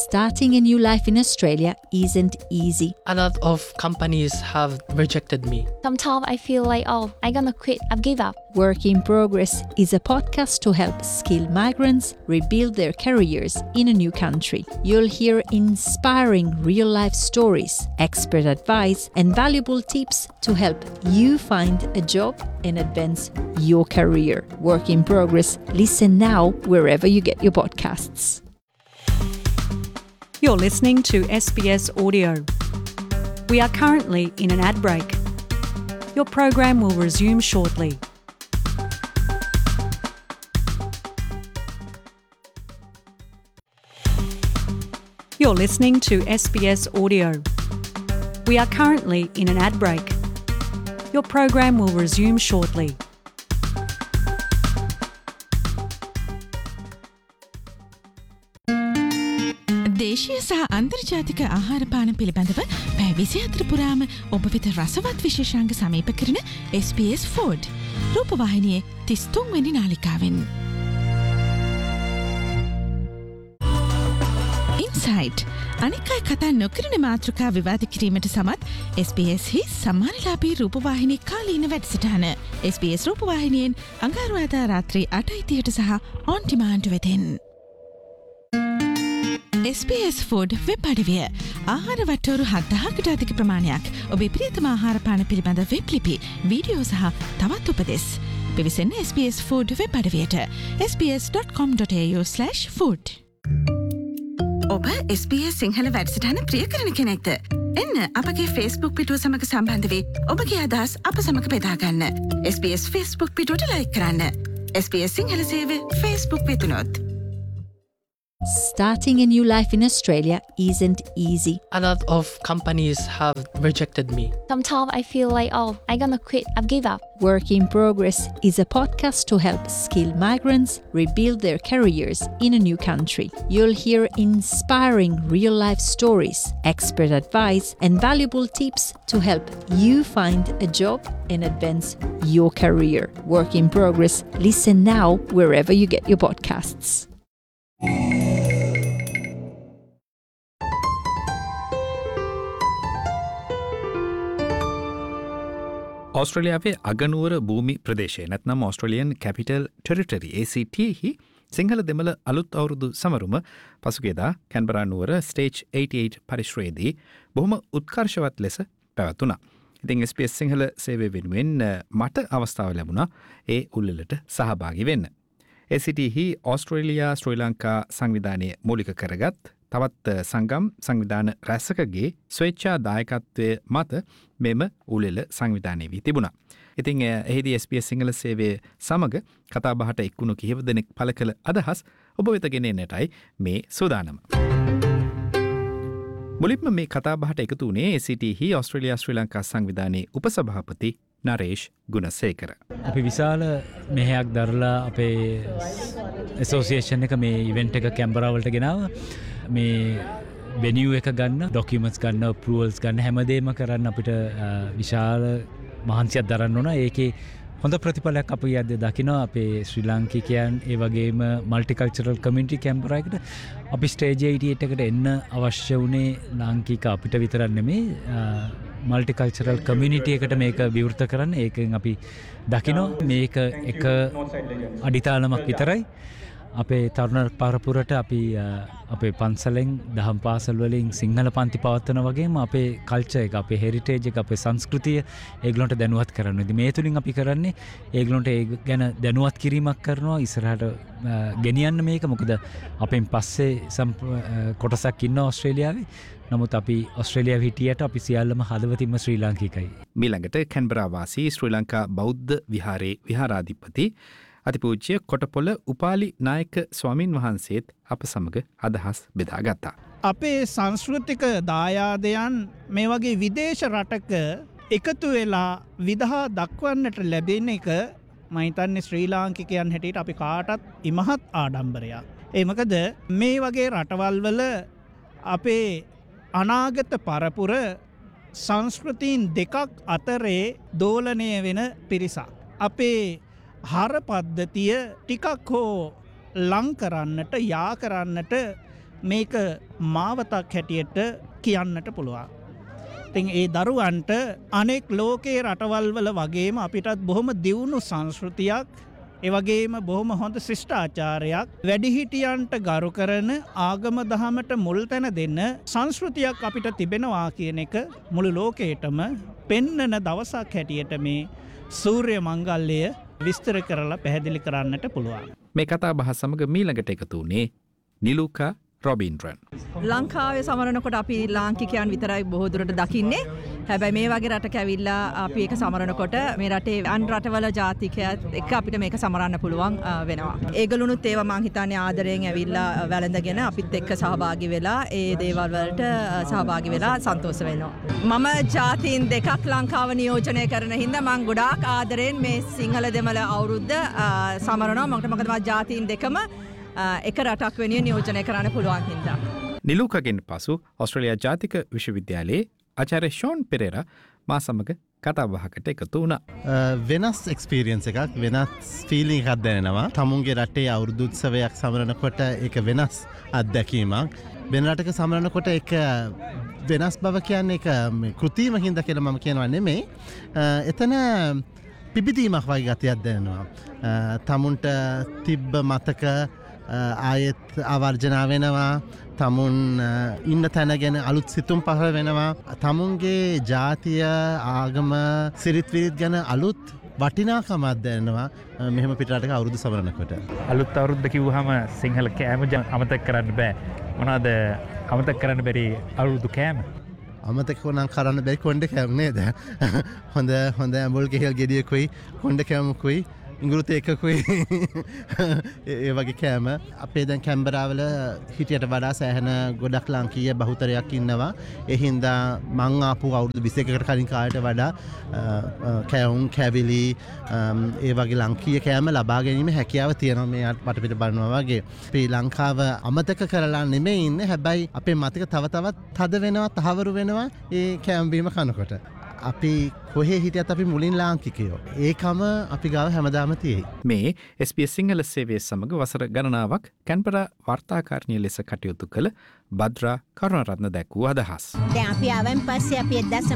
Starting a new life in Australia isn't easy. A lot of companies have rejected me. Sometimes I feel like, I'm gonna quit, I've give up. Work in Progress is a podcast to help skilled migrants rebuild their careers in a new country. You'll hear inspiring real-life stories, expert advice, and valuable tips to help you find a job and advance your career. Work in Progress. Listen now wherever you get your podcasts. You're listening to SBS Audio. We are currently in an ad break. Your program will resume shortly. You're listening to SBS Audio. We are currently in an ad break. Your program will resume shortly. දේශීය සහ අන්තර්ජාතික ආහාර පාන පිළිබඳව පැය 24 පුරාම ඔබ වෙත රසවත් විශේෂාංග සමීප කරන SBS Food රූපවාහිනියේ 33 වෙනි නාලිකාවෙන්. Insight අනික් අය කතා නොකරන මාතෘකා විවාද කිරීමට සමත් SBS හි සම්මානලාභී රූපවාහිනී කාලීන වැඩසටහන SBS රූපවාහිනියෙන් අඟහරුවාදා රාත්‍රී 8:30ට සහ on demand වෙතෙන්. SBS Food web අඩවිය ආහාර වට්ටෝරු 7000කට අධික ප්‍රමාණයක් ඔබේ ප්‍රියතම ආහාර පාන පිළිබඳ වෙබ් ලිපි, වීඩියෝ සහ තවත් උපදෙස්. පිවිසෙන්න SBS Food වෙබ් අඩවියට sbs.com.au/food. ඔබ SBS සිංහල වැඩසටහන ප්‍රිය කරන කෙනෙක්ද? එන්න අපගේ Facebook පිටුව සමග සම්බන්ධ වී ඔබගේ අදහස් අප සමග බෙදා ගන්න. SBS Facebook පිටුවට ලයික් කරන්න. SBS සිංහල සේවය Facebook වෙතුනොත්. Starting a new life in Australia isn't easy. A lot of companies have rejected me. Sometimes I feel like, I'm gonna quit, I've give up. Work in Progress is a podcast to help skilled migrants rebuild their careers in a new country. You'll hear inspiring real-life stories, expert advice, and valuable tips to help you find a job and advance your career. Work in Progress. Listen now wherever you get your podcasts. ඔස්ට්‍රලියාවේ අගනුවර භූමි ප්‍රදේශය නැත්නම් Australian capital territory ACT හි සිංහල දෙමළ අලුත් අවුරුදු සමරුම පසුගියදා Canberra නුවර stage 88 පරිශ්‍රයේදී බොහොම උත්කර්ෂවත් ලෙස පැවැතුණා. ඉතින් SBS සිංහල සේවය වෙනුවෙන් මට අවස්ථාව ලැබුණා ඒ උළෙලට සහභාගී වෙන්න. ACT හි ඔස්ට්‍රේලියා ශ්‍රී ලංකා සංවිධානය මූලික කරගත් තවත් සංගම් සංවිධාන රැසකගේ ස්වේච්ඡා දායකත්වය මත මෙම උළෙල සංවිධානය වී තිබුණා. ඉතින් එහිදී SBS සිංහල සේවය සමග කතාබහට එක්වුණු කිහිප දෙනෙක් පළ කළ අදහස් ඔබ වෙත ගෙනෙන්නටයි මේ සූදානම. මුලින්ම මේ කතාබහට එකතු වුණේ ACT හි ඔස්ට්‍රේලියා ශ්‍රී ලංකා සංවිධානයේ උපසභාපති නරේෂ් ගුණසේකර. අපි විශාල මෙහෙයක් දරලා අපේ ඇසෝසියේෂන් එක මේ ඉවෙන්ට් එක කැම්බරා වලට ගෙනාවා. මේ වෙනියු එක ගන්න, ඩොකියුමන්ට්ස් ගන්න, අප්‍රූවල්ස් ගන්න හැමදේම කරන්න අපිට විශාල මහන්සියක් දරන්න ඕන. ඒකේ හොඳ ප්‍රතිඵලයක් අපි යද්දී දකිනවා අපේ ශ්‍රී ලාංකිකයන් ඒ වගේම මල්ටිකල්චරල් කමියුනිටි කැම්බරා එකට අපි ස්ටේජ් 88 එකට එන්න අවශ්‍ය වුණේ ලාංකික අපිට විතරක් නෙමෙයි මල්ටිකල්චරල් කමියුනිටි එකට මේක විවෘත කරන්න. ඒකෙන් අපි දකිනවා මේක එක අඩිතාලමක් විතරයි. අපේ තරුණ පරපුරට අපි අපේ පන්සලෙන් දහම් පාසල් වලින් සිංහල පන්ති පවත්වන වගේම අපේ කල්චර් එක, අපේ හෙරිටේජ් එක, අපේ සංස්කෘතිය ඒගොල්ලන්ට දැනුවත් කරන්න. ඉතින් මේ තුලින් අපි කරන්නේ ඒගොල්ලන්ට ඒ ගැන දැනුවත් කිරීමක් කරනවා, ඉස්සරහට ගෙනියන්න මේක. මොකද අපෙන් පස්සේ කොටසක් ඉන්නවා ඕස්ට්‍රේලියාවේ. නමුත් අපි ඔස්ට්‍රේලියාවේ හිටියට අපි සියල්ලම හදවතින්ම ශ්‍රී ලාංකිකයි. මීළඟට කැන්බරා වාසී ශ්‍රී ලංකා බෞද්ධ විහාරයේ විහාරාධිපති අතිපූජ්‍ය කොටපොළ උපාලි නායක ස්වාමින් වහන්සේත් අප සමග අදහස් බෙදා ගත්තා. අපේ සංස්කෘතික දායාදයන් මේ වගේ විදේශ රටක එකතු වෙලා විදහා දක්වන්නට ලැබෙන එක මම හිතන්නේ ශ්‍රී ලාංකිකයන් හැටියට අපි කාටත් ඉමහත් ආඩම්බරයක්. ඒ මොකද මේ වගේ රටවල් වල අපේ අනාගත පරපුර සංස්කෘතීන් දෙකක් අතරේ දෝලනය වෙන පිරිසක්. අපේ හර පද්ධතිය ටිකක් හෝ ලං කරන්නට යා කරන්නට මේක මාවතක් හැටියට කියන්නට පුළුවන්. ඉතින් ඒ දරුවන්ට අනෙක් ලෝකයේ රටවල් වල වගේම අපිටත් බොහොම දියුණු සංස්කෘතියක්, ඒ වගේම බොහොම හොඳ ශිෂ්ටාචාරයක්, වැඩිහිටියන්ට ගරු කරන, ආගම දහමට මුල් තැන දෙන්න සංස්කෘතියක් අපිට තිබෙනවා කියන එක මුළු ලෝකයටම පෙන්නන දවසක් හැටියට මේ සූර්ය මංගල්‍යය විස්තර කරලා පැහැදිලි කරන්නට පුළුවන්. මේ කතා බහ සමග මීළඟට එකතු වුණේ නිලුකා රොබින්ඩ්‍රන්. ලංකාවේ සමරනකොට අපි ලාංකිකයන් විතරයි බොහෝ දුරට දකින්නේ. හැබැයි මේ වගේ රටක ඇවිල්ලා අපි ඒක සමරනකොට මේ රටේ අන් රටවල ජාතිකයත් එක්ක අපිට මේක සමරන්න පුළුවන් වෙනවා. ඒගොල්ලොනුත් ඒවා මං හිතන්නේ ආදරයෙන් ඇවිල්ලා වැළඳගෙන අපිත් එක්ක සහභාගී වෙලා ඒ දේවල් වලට සහභාගී වෙලා සන්තෝෂ වෙනවා. මම ජාතීන් දෙකක් ලංකාව නියෝජනය කරන හින්දා මං ගොඩාක් ආදරයෙන් මේ සිංහල දෙමළ අවුරුද්ද සමරනවා. මොකද මම ජාතීන් දෙකම එක රටක් වෙනුවෙන් නියෝජනය කරන්න පුළුවන් හින්දා. නිලුකගෙන් පසු ඔස්ට්‍රේලියා ජාතික විශ්වවිද්‍යාලයේ ආචාර්ය ෂෝන් පෙරේරා මා සමග කතා බහකට එකතු වුණා. වෙනස් එක්ස්පීරියන්ස් එකක්, වෙනස් ෆීලිං එකක් දැනෙනවා. තමුන්ගේ රටේ අවුරුදු උත්සවයක් සමරනකොට ඒක වෙනස් අත්දැකීමක්. වෙන රටක සමරනකොට ඒක වෙනස් බව කියන්නේ ඒක කෘතිම හින්දා කියලා මම කියනවා නෙමෙයි. එතන පිබිදීමක් වගේ ගතියක් දැනෙනවා. තමුන්ට තිබ්බ මතක ආයෙත් ආවර්ජනා වෙනවා. තමුන් ඉන්න තැන ගැන අලුත් සිතුම් පහළ වෙනවා. තමුන්ගේ ජාතිය, ආගම, සිරිත් විරිත් ගැන අලුත් වටිනාකමක් දැනෙනවා මෙහෙම පිටරටක අවුරුදු සමරනකොට. අලුත් අවුරුද්ද කිව්වහම සිංහල කෑම අමතක කරන්න බෑ. මොනවාද අමතක කරන්න බැරි අවුරුදු කෑම? අමතක නම් කරන්න බැරි කොණ්ඩ කෑම නේද? හොඳ ඇඹුල් කෙහෙල් ගෙඩියකුයි කොණ්ඩ කෑමකුයි ඉඟුරුත එකකුයි ඒ වගේ කෑම. අපේ දැන් කැම්බරාවල හිටියට වඩා සෑහෙන ගොඩක් ලාංකීය බහුතරයක් ඉන්නවා. ඒ හින්දා මං ආපු අවුරුදු 21කට කලින් කාලයට වඩා කැවුම්, කැවිලි ඒ වගේ ලාංකීය කෑම ලබා ගැනීම හැකියාව තියෙනවා මේ වටපිට බලනවා වගේ. අපි ලංකාව අමතක කරලා නෙමෙයි ඉන්නේ. හැබැයි අපේ මතක තව තවත් තද වෙනවා, තහවුරු වෙනවා ඒ කෑම බීම කනකොට. අපි කොහේ හිටියත් අපි මුලින් ලාංකිකයෝ. ඒකම අපි ගාව හැමදාම තියෙයි. මේ SBS සිංහල සේවය සමග වසර ගණනාවක් කැන්බරා වාර්තාකාරණිය ලෙස කටයුතු කළ බද්රා කරුණරත්න දැක්වූ අදහස්. දැන් අපි ආවන් පස්සේ අපි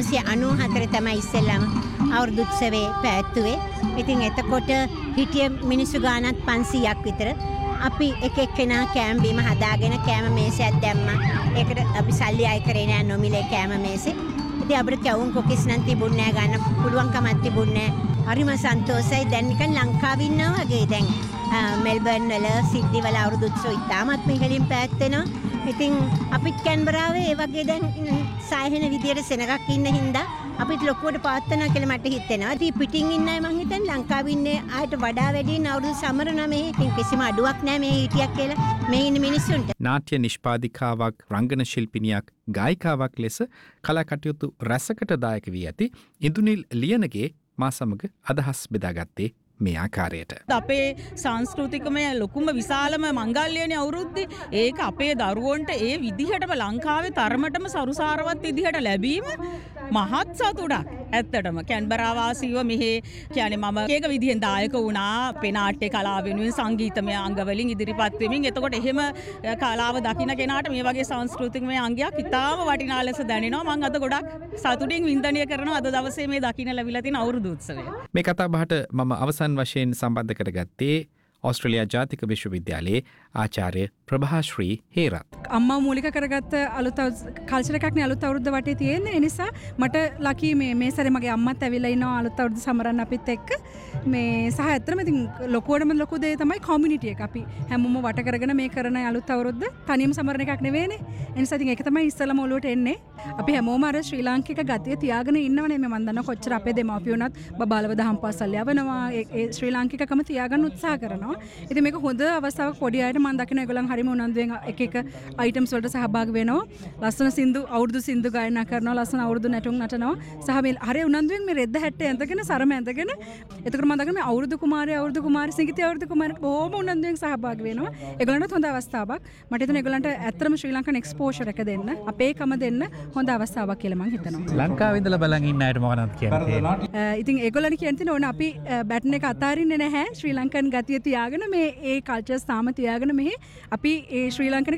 1994 තමයි ඉස්සෙල්ලාම අවුරුදු උත්සවේ පැවැත්වුවේ. ඉතින් එතකොට හිටිය මිනිස්සු ගානක් 500ක් විතර. අපි එක එක්කෙනා කෑම බීම හදාගෙන කෑම මේසයක් දැම්මා. ඒකට අපි සල්ලි අය කරේ නෑ නොමිලේ කෑම මේසේ. ඉතින් අපිට කැවුම් කොකිස් නම් තිබුණේ නෑ, ගන්න පුළුවන්කමක් තිබුණේ නෑ. හරිම සන්තෝෂයි. දැන් නිකන් ලංකාවේ ඉන්නවා වගේ. දැන් මෙල්බර්න් වල, සිඩ්නි වල අවුරුදු උත්සව ඉතාමත් මෙහෙලින් පැවැත්වෙනවා. ඉතින් අපිත් කැන්බරාවේ ඒ වගේ දැන් සායහෙන විදියට සෙනගක් ඉන්න හින්දා අපිට ලොකුවට පවත්වනවා කියලා මට හිතෙනවා. ඉතින් පිටින් ඉන්න අය මං හිතන්නේ ලංකාවේ ඉන්නේ ආයට වඩා වැඩියෙන් අවුරුදු සමරනවා මේ. ඉතින් කිසිම අඩුවක් නැහැ මේ හිටියක් කියලා මේ ඉන්න මිනිස්සුන්ට. නාට්‍ය නිෂ්පාදිකාවක්, රංගන ශිල්පිනියක්, ගායිකාවක් ලෙස කලා කටයුතු රැසකට දායක වී ඇති ඉන්දුනිල් ලියනගේ මා සමග අදහස් බෙදාගත්තේ මේ ආකාරයට. අපේ සංස්කෘතිකමය ලොකුම විශාලම මංගල්‍යයනේ අවුරුද්දේ. ඒක අපේ දරුවන්ට ඒ විදිහටම ලංකාවේ තරමටම සරුසාරවත් විදිහට ලැබීම මහත් සතුටක්. ඇත්තටම කැන්බරා වාසීව මෙහි කියන්නේ මම ඒක විදිහෙන් දායක වුණා. අපේ නාට්‍ය කලාව වෙනුවෙන් සංගීතමය අංගවලින් ඉදිරිපත් වෙමින්. එතකොට එහෙම කලාව දකින්න කෙනාට මේ වගේ සංස්කෘතිකමය අංගයක් ඉතාම වටිනා ලෙස දැනෙනවා. මම අද ගොඩක් සතුටින් වින්දනය කරනවා අද දවසේ මේ දකින්න ලැබිලා තියෙන අවුරුදු උත්සවය. මේ කතා බහට මම අවසන් වශයෙන් සම්බන්ධ කරගත්තේ ඔස්ට්‍රේලියා ජාතික විශ්වවිද්‍යාලයේ ආචාර්ය ප්‍රභාශ්‍රී හේරත්. අම්මා මූලික කරගත්ත අලුත් කල්චර් එකක්නේ අලුත් අවුරුද්ද වටේ තියෙන්නේ. ඒ නිසා මට ලකී මේ සැරේ මගේ අම්මත් ඇවිල්ලා ඉන්නවා අලුත් අවුරුද්ද සමරන්න අපිත් එක්ක. මේ සහ ඇත්තටම ඉතින් ලොකුවටම ලොකු දේ තමයි කොමියුනිටි එක. අපි හැමෝම වට කරගෙන මේ කරන අලුත් අවුරුද්ද තනියම සමරන එකක් නෙවෙයිනේ. ඒ නිසා ඉතින් ඒක තමයි ඉස්සෙල්ලාම ඔලුවට එන්නේ. අපි හැමෝම අර ශ්‍රී ලාංකික ගතිය තියාගෙන ඉන්නවනේ. මම දන්නවා කොච්චර අපේ දෙමාපියෝනත් බබාලව දහම් පාසල් යවනවා. ඒ ශ්‍රී ලාංකිකකම තියාගන්න උත්සාහ කරනවා. ඉතින් මේක හොඳ අවස්ථාවක්. පොඩි අයට මම දකින්න ඒගොල්ලන් හරිම උනන්දුවෙන් එක එක අයිටම්ස් වලට සහභාගී වෙනවා. ලස්සන සින්දු අවුරුදු සින්දු ගායනා කරනවා. ලස්සන අවුරුදු නැටුම් නටනවා. සහ මේ හරිය උනන්දුවෙන් මේ රෙද්ද හැට්ටේ ඇඳගෙන සරම ඇඳගෙන එතකොට මම දකින්න මේ අවුරුදු කුමාරය සංගීතය අවුරුදු කුමාරට බොහොම උනන්දුවෙන් සහභාගී වෙනවා. ඒගොල්ලන්ට හොඳ අවස්ථාවක්. මට හිතෙනවා ඒගොල්ලන්ට ඇත්තටම ශ්‍රී ලංකන් එක්ස්පෝෂර් එක දෙන්න, අපේකම දෙන්න හොඳ අවස්ථාවක් කියලා මම හිතනවා. ලංකාවේ ඉඳලා බලන් ඉන්න අයට මොකක්ද කියන්නේ? ඉතින් ඒගොල්ලන් කියන්නේ ඕන අපි බැටන් එක අතාරින්නේ නැහැ. ශ්‍රී ලංකන් ගතිය තියාගෙන මේ ඒ කල්චර්ස් තාම තියාගෙන මෙහි අපි ඒ ශ්‍රී ලංකන් එක රිලීව්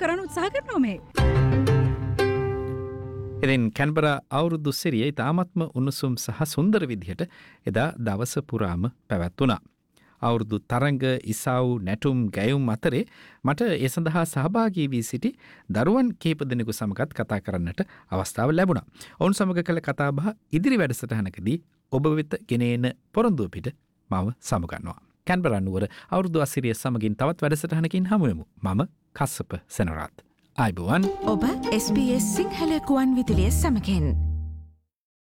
කරන්න උත්සාහ කරනවා මේ. ඉතින් කැන්බර අවුරුදු සිරිය ඉතාමත්ම උණුසුම් සහ සුන්දර විදිහට එදා දවස පුරාම පැවැත්වුණා. අවුරුදු තරංග, ඉසව්, නැටුම්, ගැයුම් අතරේ මට ඒ සඳහා සහභාගී වී සිටි දරුවන් කීප දෙනෙකු සමගත් කතා කරන්නට අවස්ථාව ලැබුණා. ඔවුන් සමග කළ කතාබහ ඉදිරි වැඩසටහනකදී ඔබ වෙත ගෙනේන පොරොන්දුව පිට මම සමුගන්නවා. කැන්බර නුවර අවුරුදු අසිරිය සමගින් තවත් වැඩසටහනකින් හමුවෙමු. මම කස්සප සෙනරත්. ආයිබුවන්. ඔබ SBS සිංහල කුවන් විදුලිය සමගින්